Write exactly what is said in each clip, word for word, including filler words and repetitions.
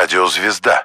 Радиозвезда.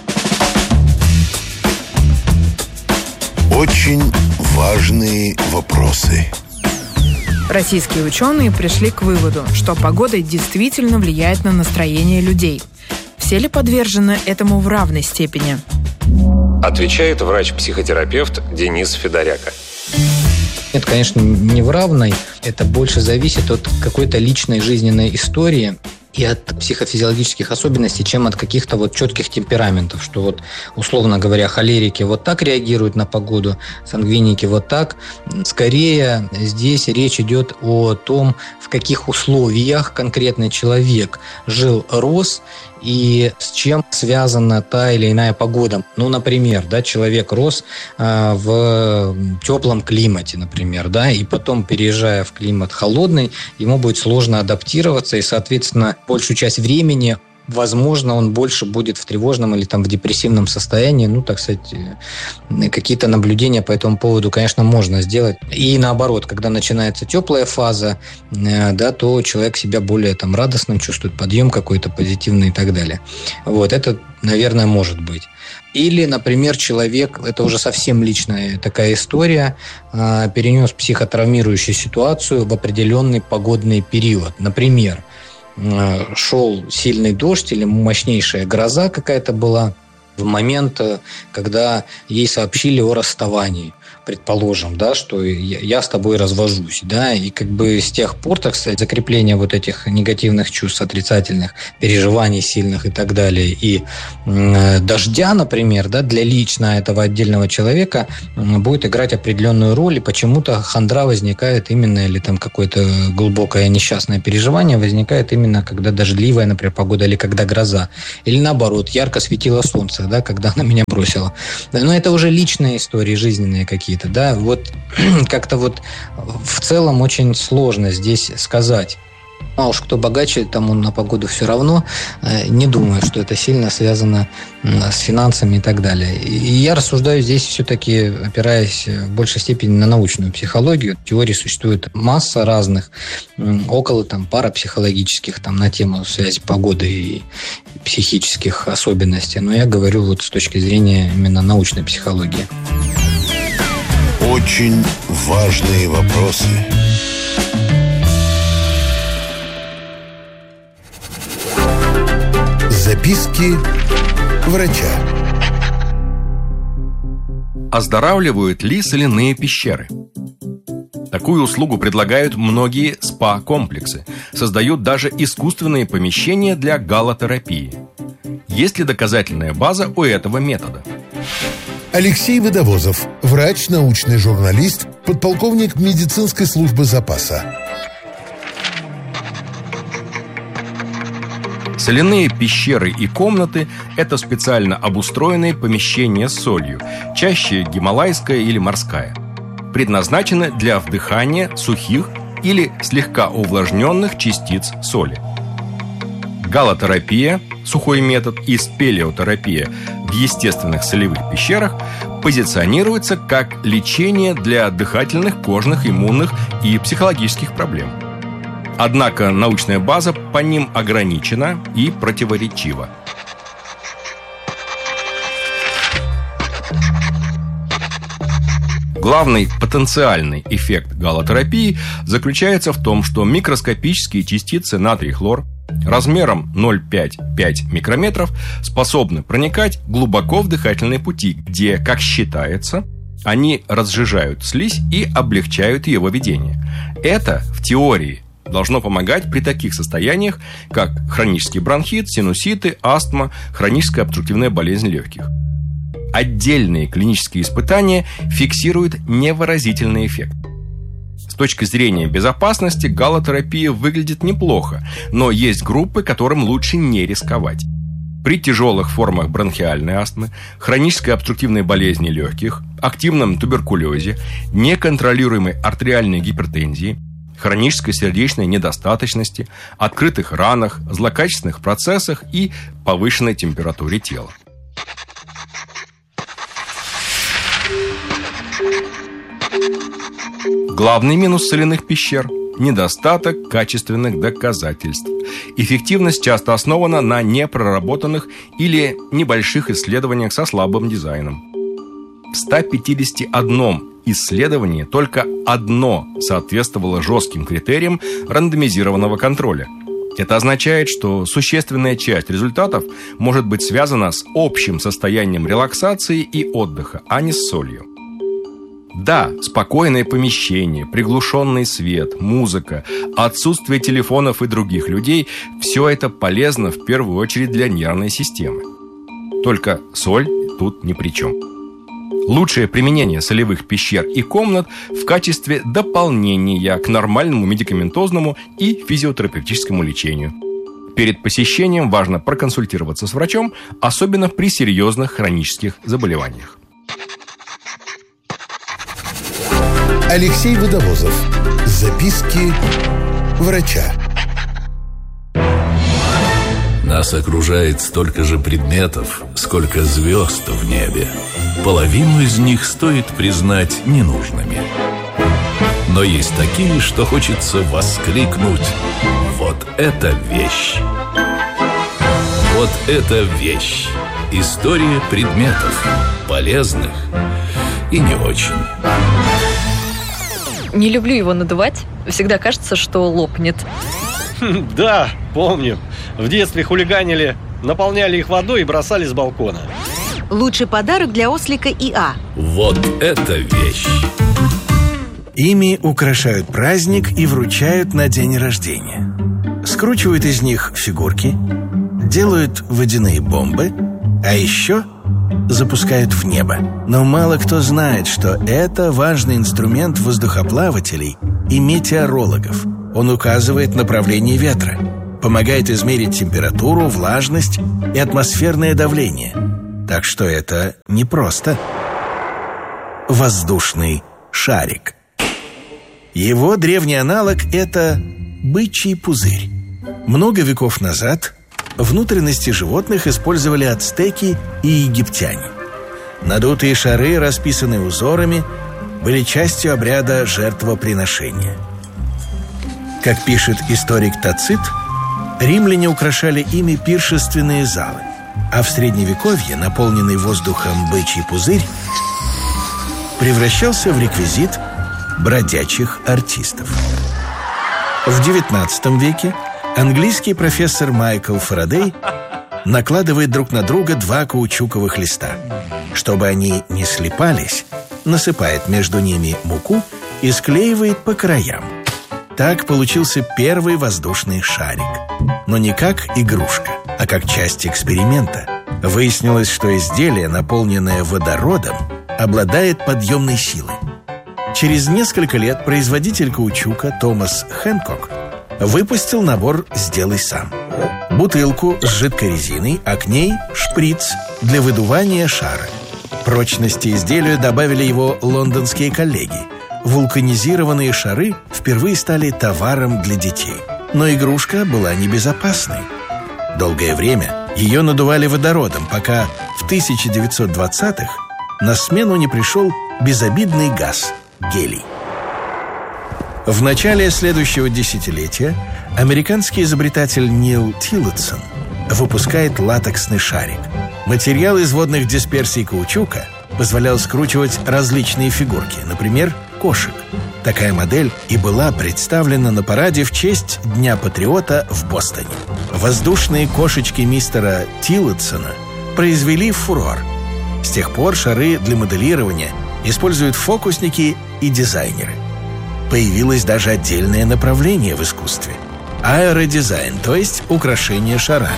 Очень важные вопросы. Российские ученые пришли к выводу, что погода действительно влияет на настроение людей. Все ли подвержены этому в равной степени? Отвечает врач-психотерапевт Денис Федоряка. Нет, конечно, не в равной. Это больше зависит от какой-то личной жизненной истории и от психофизиологических особенностей, чем от каких-то вот четких темпераментов, что вот, условно говоря, холерики вот так реагируют на погоду, сангвиники вот так. Скорее, здесь речь идет о том, в каких условиях конкретный человек жил, рос, и с чем связана та или иная погода. Ну, например, да, человек рос э, в теплом климате, например, да, и потом, переезжая в климат холодный, ему будет сложно адаптироваться, и, соответственно, большую часть времени, возможно, он больше будет в тревожном или там в депрессивном состоянии. Ну, так сказать, какие-то наблюдения по этому поводу, конечно, можно сделать. И наоборот, когда начинается теплая фаза, да, то человек себя более там радостным чувствует, подъем какой-то позитивный и так далее. Вот, это, наверное, может быть. Или, например, человек, это уже совсем личная такая история, перенес психотравмирующую ситуацию в определенный погодный период. Например, шел сильный дождь или мощнейшая гроза какая-то была в момент, когда ей сообщили о расставании, предположим, да, что я, я с тобой развожусь, да, и как бы с тех пор, так сказать, закрепление вот этих негативных чувств, отрицательных переживаний сильных и так далее, и э, дождя, например, да, для лично этого отдельного человека будет играть определенную роль, и почему-то хандра возникает именно, или там какое-то глубокое несчастное переживание возникает именно, когда дождливая, например, погода, или когда гроза, или наоборот, ярко светило солнце, да, когда она меня бросила. Но это уже личные истории, жизненные какие-то. Да, вот как-то вот в целом очень сложно здесь сказать. А уж кто богаче, тому на погоду все равно. Не думаю, что это сильно связано с финансами и так далее. И я рассуждаю здесь все-таки, опираясь в большей степени на научную психологию. Теорий существует масса разных, около там парапсихологических, там на тему связи погоды и психических особенностей. Но я говорю вот с точки зрения именно научной психологии. Очень важные вопросы. Записки врача. Оздоравливают ли соляные пещеры? Такую услугу предлагают многие спа-комплексы. Создают даже искусственные помещения для галотерапии. Есть ли доказательная база у этого метода? Алексей Водовозов, врач, научный журналист, подполковник медицинской службы запаса. Соляные пещеры и комнаты – это специально обустроенные помещения с солью, чаще гималайская или морская. Предназначены для вдыхания сухих или слегка увлажненных частиц соли. Галотерапия, сухой метод, и спелеотерапия в естественных солевых пещерах позиционируется как лечение для дыхательных, кожных, иммунных и психологических проблем. Однако научная база по ним ограничена и противоречива. Главный потенциальный эффект галотерапии заключается в том, что микроскопические частицы натрий-хлор размером ноль целых пять десятых пять микрометров способны проникать глубоко в дыхательные пути, где, как считается, они разжижают слизь и облегчают ее выведение. Это, в теории, должно помогать при таких состояниях, как хронический бронхит, синуситы, астма, хроническая обструктивная болезнь легких. Отдельные клинические испытания фиксируют невыразительный эффект. С точки зрения безопасности галотерапия выглядит неплохо, но есть группы, которым лучше не рисковать. При тяжелых формах бронхиальной астмы, хронической обструктивной болезни легких, активном туберкулезе, неконтролируемой артериальной гипертензии, хронической сердечной недостаточности, открытых ранах, злокачественных процессах и повышенной температуре тела. Главный минус соляных пещер недостаток качественных доказательств. Эффективность часто основана на непроработанных или небольших исследованиях со слабым дизайном. В ста пятидесяти одном исследовании только одно соответствовало жестким критериям рандомизированного контроля. Это означает, что существенная часть результатов может быть связана с общим состоянием релаксации и отдыха, а не с солью. Да, спокойное помещение, приглушенный свет, музыка, отсутствие телефонов и других людей – все это полезно в первую очередь для нервной системы. Только соль тут ни при чем. Лучшее применение солевых пещер и комнат в качестве дополнения к нормальному медикаментозному и физиотерапевтическому лечению. Перед посещением важно проконсультироваться с врачом, особенно при серьезных хронических заболеваниях. Алексей Водовозов. Записки врача. Нас окружает столько же предметов, сколько звезд в небе. Половину из них стоит признать ненужными. Но есть такие, что хочется воскликнуть: вот это вещь! Вот это вещь! История предметов, полезных и не очень. Не люблю его надувать. Всегда кажется, что лопнет. Да, помню. В детстве хулиганили, наполняли их водой и бросали с балкона. Лучший подарок для ослика ИА. Вот это вещь! Ими украшают праздник и вручают на день рождения. Скручивают из них фигурки, делают водяные бомбы, а еще запускают в небо. Но мало кто знает, что это важный инструмент воздухоплавателей и метеорологов. Он указывает направление ветра, помогает измерить температуру, влажность и атмосферное давление. Так что это не просто воздушный шарик. Его древний аналог – это бычий пузырь. Много веков назад внутренности животных использовали ацтеки и египтяне. Надутые шары, расписанные узорами, были частью обряда жертвоприношения. Как пишет историк Тацит, римляне украшали ими пиршественные залы, а в Средневековье наполненный воздухом бычий пузырь превращался в реквизит бродячих артистов. В девятнадцатом веке английский профессор Майкл Фарадей накладывает друг на друга два каучуковых листа. Чтобы они не слипались, насыпает между ними муку и склеивает по краям. Так получился первый воздушный шарик. Но не как игрушка, а как часть эксперимента. Выяснилось, что изделие, наполненное водородом, обладает подъемной силой. Через несколько лет производитель каучука Томас Хэнкок выпустил набор «Сделай сам». Бутылку с жидкой резиной, а к ней шприц для выдувания шара. Прочности изделию добавили его лондонские коллеги. Вулканизированные шары впервые стали товаром для детей. Но игрушка была небезопасной. Долгое время ее надували водородом, пока в тысяча девятьсот двадцатых на смену не пришел безобидный газ – гелий. В начале следующего десятилетия американский изобретатель Нил Тиллотсон выпускает латексный шарик. Материал из водных дисперсий каучука позволял скручивать различные фигурки, например, кошек. Такая модель и была представлена на параде в честь Дня патриота в Бостоне. Воздушные кошечки мистера Тиллотсона произвели фурор. С тех пор шары для моделирования используют фокусники и дизайнеры. Появилось даже отдельное направление в искусстве – аэродизайн, то есть украшение шарами.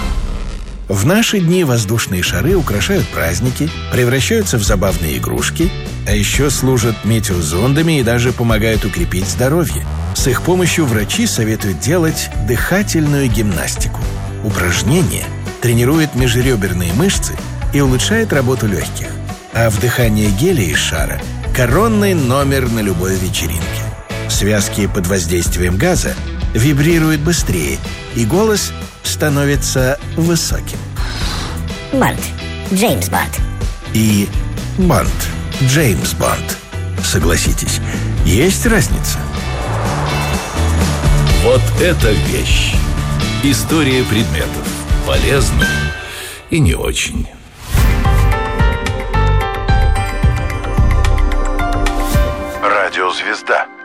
В наши дни воздушные шары украшают праздники, превращаются в забавные игрушки, а еще служат метеозондами и даже помогают укрепить здоровье. С их помощью врачи советуют делать дыхательную гимнастику. Упражнение тренирует межреберные мышцы и улучшает работу легких. А вдыхание геля из шара – коронный номер на любой вечеринке. Связки под воздействием газа вибрируют быстрее, и голос становится высоким. Бонд. Джеймс Бонд. И Бонд. Джеймс Бонд. Согласитесь, есть разница. Вот это вещь. История предметов. Полезных и не очень. Радиозвезда.